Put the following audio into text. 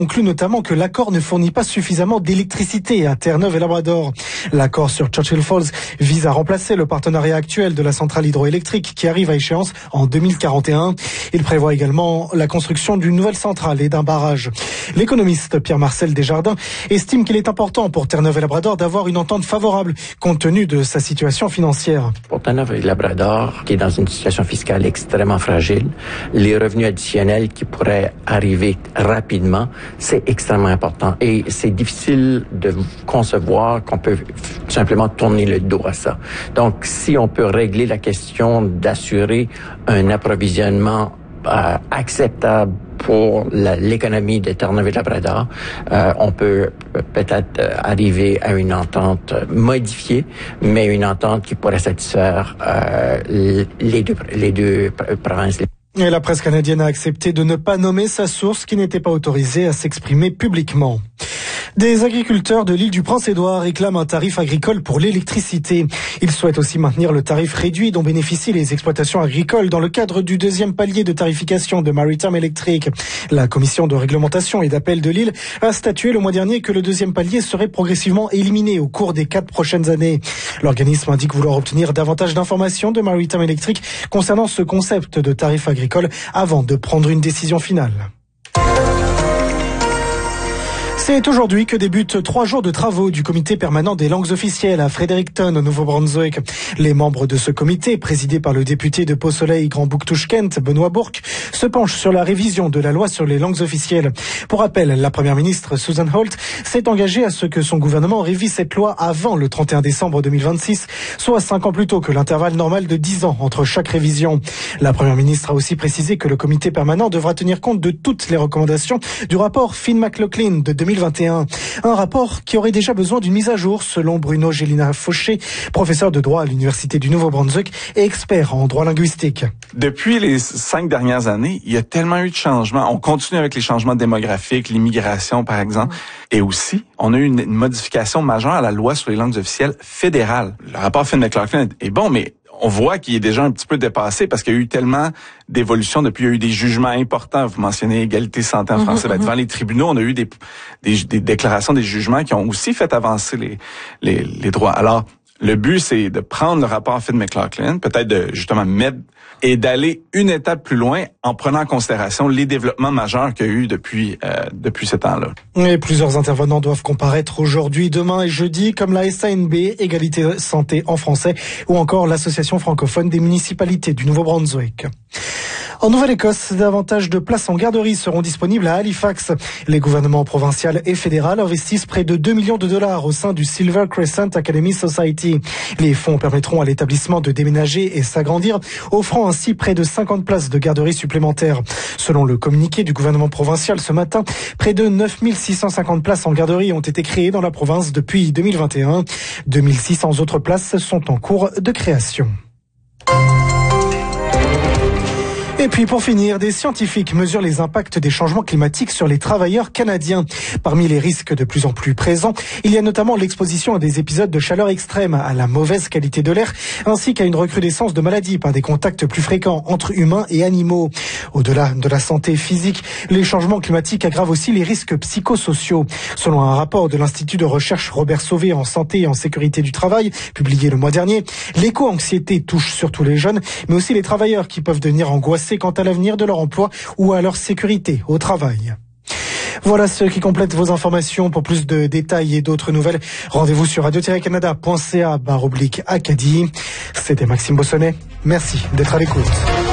conclut notamment que l'accord ne fournit pas suffisamment d'électricité à Terre-Neuve et Labrador. L'accord sur Churchill Falls vise à remplacer le partenariat actuel de la centrale hydroélectrique qui arrive à échéance en 2041. Il prévoit également la construction d'une nouvelle centrale et d'un barrage. L'économiste Pierre-Marcel Desjardins estime qu'il est important pour Terre-Neuve et Labrador d'avoir une entente favorable compte tenu de sa situation financière. Pour Terre-Neuve et Labrador, qui est dans une situation fiscale extrêmement fragile, les revenus additionnels qui pourraient arriver rapidement, c'est extrêmement important. Et c'est difficile de concevoir qu'on peut simplement tourner le dos à ça. Donc, si on peut régler la question d'assurer un approvisionnement acceptable pour l'économie de Terre-Neuve et Labrador, on peut peut-être arriver à une entente modifiée, mais une entente qui pourrait satisfaire les deux provinces. Et la presse canadienne a accepté de ne pas nommer sa source qui n'était pas autorisée à s'exprimer publiquement. Des agriculteurs de l'île du Prince-Édouard réclament un tarif agricole pour l'électricité. Ils souhaitent aussi maintenir le tarif réduit dont bénéficient les exploitations agricoles dans le cadre du deuxième palier de tarification de Maritime Electric. La commission de réglementation et d'appel de l'île a statué le mois dernier que le deuxième palier serait progressivement éliminé au cours des 4 prochaines années. L'organisme indique vouloir obtenir davantage d'informations de Maritime Electric concernant ce concept de tarif agricole avant de prendre une décision finale. C'est aujourd'hui que débutent 3 jours de travaux du comité permanent des langues officielles à Fredericton, au Nouveau-Brunswick. Les membres de ce comité, présidé par le député de Pau-Soleil-Grand-Bouctouche-Kent, Benoît Bourque, se penchent sur la révision de la loi sur les langues officielles. Pour rappel, la première ministre Susan Holt s'est engagée à ce que son gouvernement révise cette loi avant le 31 décembre 2026, soit 5 ans plus tôt que l'intervalle normal de 10 ans entre chaque révision. La première ministre a aussi précisé que le comité permanent devra tenir compte de toutes les recommandations du rapport Finn-McLaughlin de 2021. Un rapport qui aurait déjà besoin d'une mise à jour, selon Bruno Gélina-Fauché, professeur de droit à l'Université du Nouveau-Brunswick et expert en droit linguistique. Depuis les 5 dernières années, il y a tellement eu de changements. On continue avec les changements démographiques, l'immigration par exemple, et aussi, on a eu une modification majeure à la loi sur les langues officielles fédérales. Le rapport Finn-McLaughlin est bon, mais on voit qu'il est déjà un petit peu dépassé parce qu'il y a eu tellement d'évolutions depuis. Il y a eu des jugements importants. Vous mentionnez égalité santé en français. Devant les tribunaux, on a eu des déclarations, des jugements qui ont aussi fait avancer les droits. Alors, le but, c'est de prendre le rapport Finn-McLaughlin, peut-être de justement mettre et d'aller une étape plus loin en prenant en considération les développements majeurs qu'il y a eu depuis ce temps-là. Et plusieurs intervenants doivent comparaître aujourd'hui, demain et jeudi, comme la SANB, Égalité Santé en français, ou encore l'Association francophone des municipalités du Nouveau-Brunswick. En Nouvelle-Écosse, davantage de places en garderie seront disponibles à Halifax. Les gouvernements provincial et fédéral investissent près de 2 millions de dollars au sein du Silver Crescent Academy Society. Les fonds permettront à l'établissement de déménager et s'agrandir, offrant ainsi près de 50 places de garderie supplémentaires. Selon le communiqué du gouvernement provincial ce matin, près de 9650 places en garderie ont été créées dans la province depuis 2021. 2600 autres places sont en cours de création. Et puis pour finir, des scientifiques mesurent les impacts des changements climatiques sur les travailleurs canadiens. Parmi les risques de plus en plus présents, il y a notamment l'exposition à des épisodes de chaleur extrême, à la mauvaise qualité de l'air, ainsi qu'à une recrudescence de maladies par des contacts plus fréquents entre humains et animaux. Au-delà de la santé physique, les changements climatiques aggravent aussi les risques psychosociaux. Selon un rapport de l'Institut de recherche Robert Sauvé en santé et en sécurité du travail, publié le mois dernier, l'éco-anxiété touche surtout les jeunes, mais aussi les travailleurs qui peuvent devenir angoissés quant à l'avenir de leur emploi ou à leur sécurité au travail. Voilà ce qui complète vos informations. Pour plus de détails et d'autres nouvelles, rendez-vous sur radio-canada.ca/Acadie. C'était Maxime Bossonnet. Merci d'être à l'écoute.